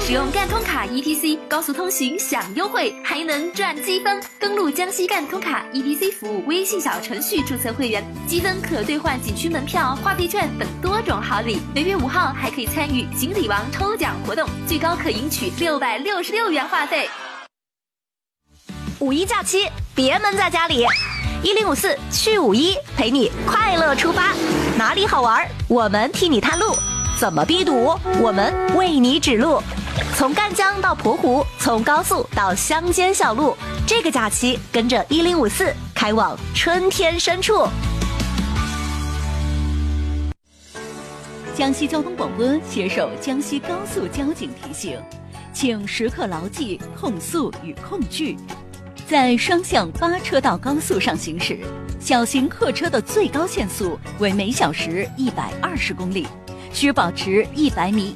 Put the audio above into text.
使用赣通卡 ETC 高速通行享优惠，还能赚积分。登录江西赣通卡 ETC 服务微信小程序注册会员，积分可兑换景区门票、话费券等多种好礼。每月5号还可以参与锦鲤王抽奖活动，最高可赢取666元话费。 五一假期别闷在家里，1054去5·1陪你快乐出发，哪里好玩我们替你探路，怎么避堵我们为你指路，从赣江到蒲湖，从高速到乡间小路，这个假期跟着1054开往春天深处。 江西交通广播携手江西高速交警提醒，请时刻牢记控速与控制。在双向8车道高速上行驶，小型客车的最高限速为每小时120公里，需保持100米